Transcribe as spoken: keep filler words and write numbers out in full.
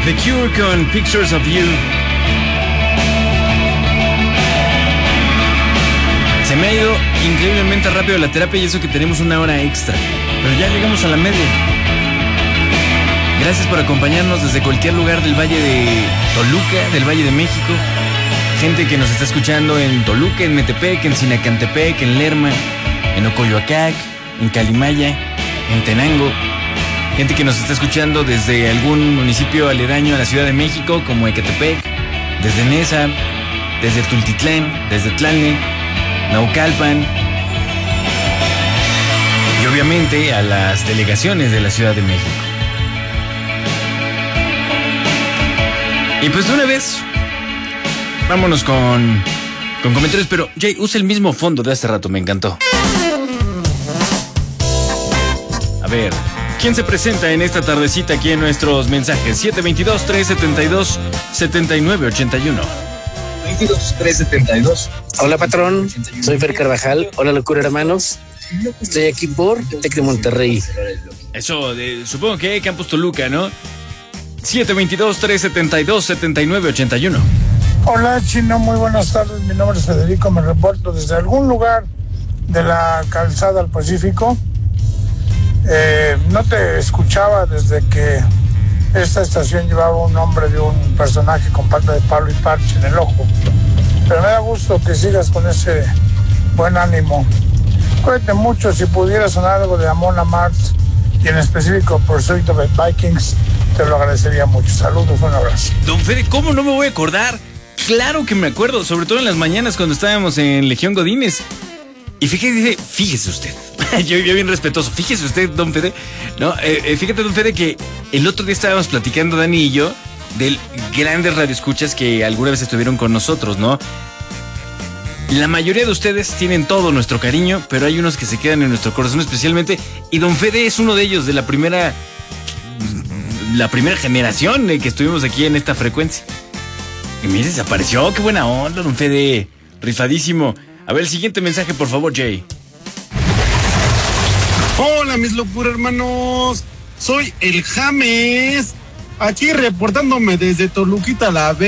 The Cure con Pictures of You. Se me ha ido increíblemente rápido la terapia y eso que tenemos una hora extra. Pero ya llegamos a la media. Gracias por acompañarnos desde cualquier lugar del Valle de Toluca, del Valle de México. Gente que nos está escuchando en Toluca, en Metepec, en Sinacantepec, en Lerma, en Ocoyoacac, en Calimaya, en Tenango. Gente que nos está escuchando desde algún municipio aledaño a la Ciudad de México, como Ecatepec, desde Nesa, desde Tultitlán, desde Tlalne, Naucalpan. Y obviamente a las delegaciones de la Ciudad de México. Y pues de una vez, vámonos con, con comentarios. Pero Jay, usa el mismo fondo de hace rato, me encantó. A ver, ¿quién se presenta en esta tardecita aquí en nuestros mensajes? siete veintidós, trescientos setenta y dos, setenta y nueve ochenta y uno. veintidós, trescientos setenta y dos. Hola, patrón. Soy Fer Carvajal. Hola, locura, hermanos. Estoy aquí por Tec de Monterrey. Eso, de, supongo que Campus Toluca, ¿no? siete veintidós, trescientos setenta y dos, setenta y nueve ochenta y uno. Hola, Chino. Muy buenas tardes. Mi nombre es Federico. Me reporto desde algún lugar de la calzada al Pacífico. Eh, no te escuchaba desde que esta estación llevaba un nombre de un personaje con pata de palo y parche en el ojo, pero me da gusto que sigas con ese buen ánimo. Cuídate mucho. Si pudiera sonar algo de Amon Amarth y en específico Pursuit of the Vikings, te lo agradecería mucho. Saludos, un abrazo. Don Fede, ¿cómo no me voy a acordar? Claro que me acuerdo, sobre todo en las mañanas cuando estábamos en Legión Godínez. Y fíjese, fíjese usted, yo, yo bien respetuoso, fíjese usted, don Fede, no, eh, eh, fíjate, don Fede, que el otro día estábamos platicando, Dani y yo, de grandes radioescuchas que alguna vez estuvieron con nosotros, ¿no? La mayoría de ustedes tienen todo nuestro cariño, pero hay unos que se quedan en nuestro corazón especialmente, y don Fede es uno de ellos, de la primera, la primera generación de que estuvimos aquí en esta frecuencia. Y mire, desapareció, qué buena onda, don Fede, rifadísimo. A ver, el siguiente mensaje, por favor, Jay. Hola, mis locura hermanos. Soy el James. Aquí reportándome desde Toluquita la